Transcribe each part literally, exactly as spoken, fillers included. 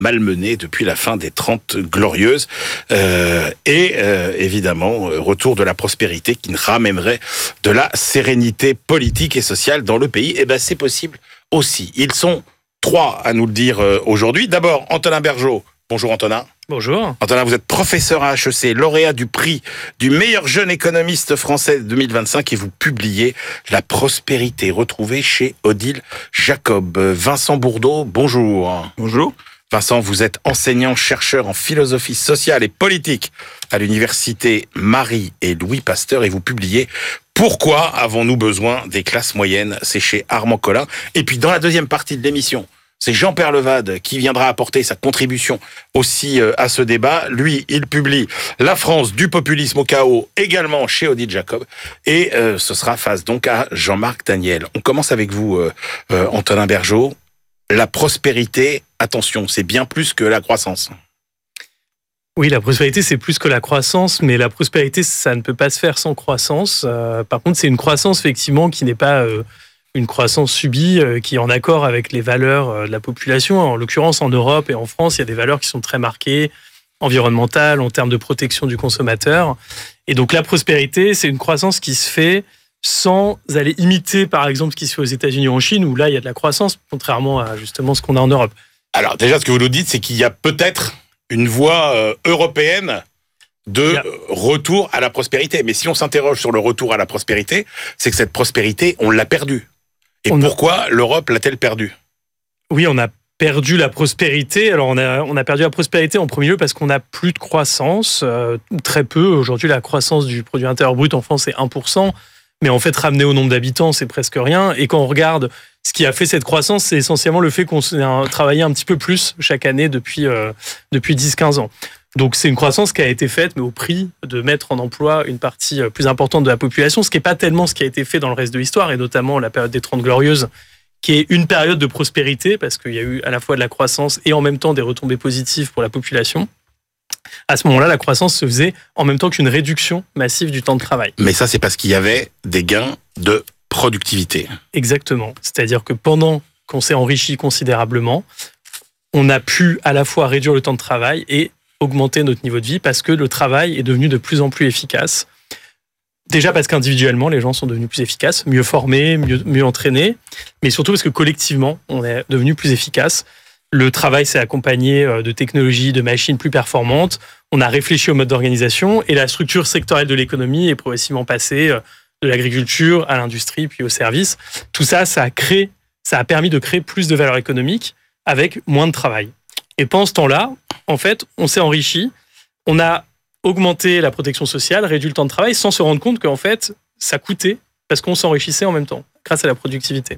malmenée depuis la fin des Trente Glorieuses. Euh, et euh, évidemment, retour de la prospérité qui ramènerait de la sérénité politique et sociale dans le pays. Eh ben, c'est possible aussi. Ils sont trois à nous le dire aujourd'hui. D'abord, Antonin Bergeaud. Bonjour Antonin. Bonjour. Antonin, vous êtes professeur à H E C, lauréat du prix du meilleur jeune économiste français deux mille vingt-cinq et vous publiez La prospérité retrouvée chez Odile Jacob. Vincent Bourdeau, bonjour. Bonjour. Vincent, vous êtes enseignant-chercheur en philosophie sociale et politique à l'université Marie et Louis Pasteur et vous publiez Pourquoi avons-nous besoin des classes moyennes? C'est chez Armand Collin. Et puis dans la deuxième partie de l'émission, c'est Jean Peyrelevade qui viendra apporter sa contribution aussi à ce débat. Lui, il publie La France du populisme au chaos, également chez Odile Jacob. Et euh, ce sera face donc à Jean-Marc Daniel. On commence avec vous, euh, euh, Antonin Bergeaud. La prospérité, attention, c'est bien plus que la croissance. Oui, la prospérité, c'est plus que la croissance, mais la prospérité, ça ne peut pas se faire sans croissance. Euh, par contre, c'est une croissance, effectivement, qui n'est pas... Euh, une croissance subie qui est en accord avec les valeurs de la population. En l'occurrence, en Europe et en France, il y a des valeurs qui sont très marquées, environnementales, en termes de protection du consommateur. Et donc la prospérité, c'est une croissance qui se fait sans aller imiter, par exemple, ce qui se fait aux États-Unis ou en Chine, où là, il y a de la croissance, contrairement à justement ce qu'on a en Europe. Alors déjà, ce que vous nous dites, c'est qu'il y a peut-être une voie euh, européenne de yeah. retour à la prospérité. Mais si on s'interroge sur le retour à la prospérité, c'est que cette prospérité, on l'a perdue. Et on pourquoi a... l'Europe l'a-t-elle perdue? Oui, on a perdu la prospérité. Alors, on a, on a perdu la prospérité en premier lieu parce qu'on n'a plus de croissance, euh, très peu. Aujourd'hui, la croissance du produit intérieur brut en France est un pour cent. Mais en fait, ramené au nombre d'habitants, c'est presque rien. Et quand on regarde ce qui a fait cette croissance, c'est essentiellement le fait qu'on a travaillé un petit peu plus chaque année depuis, euh, depuis dix à quinze ans. Donc, c'est une croissance qui a été faite, mais au prix de mettre en emploi une partie plus importante de la population, ce qui n'est pas tellement ce qui a été fait dans le reste de l'histoire, et notamment la période des Trente Glorieuses, qui est une période de prospérité, parce qu'il y a eu à la fois de la croissance et en même temps des retombées positives pour la population. À ce moment-là, la croissance se faisait en même temps qu'une réduction massive du temps de travail. Mais ça, c'est parce qu'il y avait des gains de productivité. Exactement. C'est-à-dire que pendant qu'on s'est enrichi considérablement, on a pu à la fois réduire le temps de travail et augmenter notre niveau de vie parce que le travail est devenu de plus en plus efficace. Déjà parce qu'individuellement, les gens sont devenus plus efficaces, mieux formés, mieux, mieux entraînés, mais surtout parce que collectivement, on est devenu plus efficace. Le travail s'est accompagné de technologies, de machines plus performantes. On a réfléchi au mode d'organisation et la structure sectorielle de l'économie est progressivement passée de l'agriculture à l'industrie puis aux services. Tout ça, ça a créé, ça a permis de créer plus de valeur économique avec moins de travail. Et pendant ce temps-là, en fait, on s'est enrichi, on a augmenté la protection sociale, réduit le temps de travail, sans se rendre compte qu'en fait, ça coûtait parce qu'on s'enrichissait en même temps, grâce à la productivité.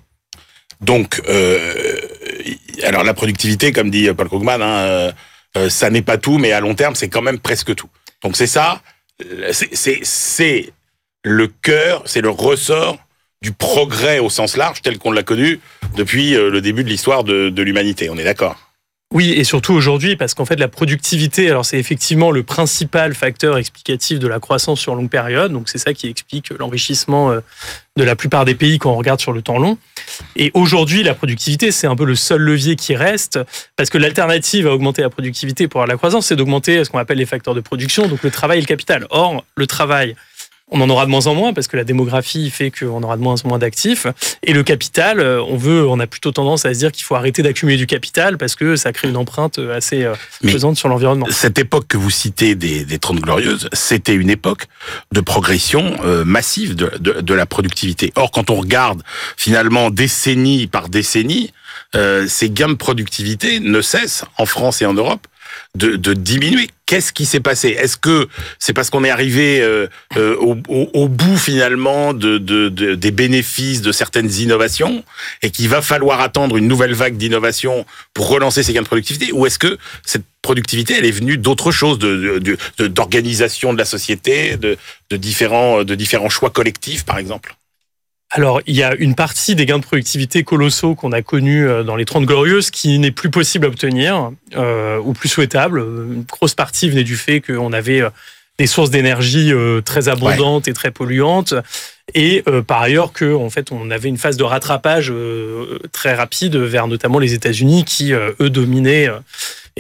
Donc, euh, alors la productivité, comme dit Paul Krugman, hein, euh, ça n'est pas tout, mais à long terme, c'est quand même presque tout. Donc c'est ça, c'est, c'est, c'est le cœur, c'est le ressort du progrès au sens large, tel qu'on l'a connu depuis le début de l'histoire de, de l'humanité. On est d'accord ? Oui, et surtout aujourd'hui, parce qu'en fait, la productivité, alors c'est effectivement le principal facteur explicatif de la croissance sur longue période. Donc, c'est ça qui explique l'enrichissement de la plupart des pays quand on regarde sur le temps long. Et aujourd'hui, la productivité, c'est un peu le seul levier qui reste, parce que l'alternative à augmenter la productivité pour avoir la croissance, c'est d'augmenter ce qu'on appelle les facteurs de production, donc le travail et le capital. Or, le travail, on en aura de moins en moins parce que la démographie fait qu'on aura de moins en moins d'actifs. Et le capital, on veut, on a plutôt tendance à se dire qu'il faut arrêter d'accumuler du capital parce que ça crée une empreinte assez pesante sur l'environnement. Cette époque que vous citez des, des Trente Glorieuses, c'était une époque de progression euh, massive de, de, de la productivité. Or, quand on regarde finalement décennie par décennie, euh, ces gains de productivité ne cessent en France et en Europe de, de diminuer. Qu'est-ce qui s'est passé? Est-ce que c'est parce qu'on est arrivé euh, euh, au, au, au bout finalement de, de, de, des bénéfices de certaines innovations et qu'il va falloir attendre une nouvelle vague d'innovation pour relancer ces gains de productivité? Ou est-ce que cette productivité, elle est venue d'autres choses, de, de, de, d'organisation de la société, de, de, différents, de différents choix collectifs par exemple? Alors, il y a une partie des gains de productivité colossaux qu'on a connus dans les Trente Glorieuses qui n'est plus possible à obtenir euh, ou plus souhaitable. Une grosse partie venait du fait qu'on avait des sources d'énergie euh, très abondantes ouais. et très polluantes. Et euh, par ailleurs, que, en fait, on avait une phase de rattrapage euh, très rapide vers notamment les États-Unis qui, euh, eux, dominaient. Euh,